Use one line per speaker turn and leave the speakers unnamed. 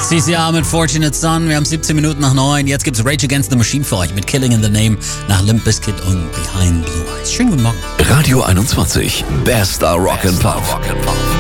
CCR mit Fortunate Son. Wir haben 17 Minuten nach 9. Jetzt gibt's Rage Against the Machine für euch mit Killing in the Name nach Limp Bizkit und Behind Blue Eyes. Schönen guten Morgen.
Radio 21, bester Rock'n'Pop.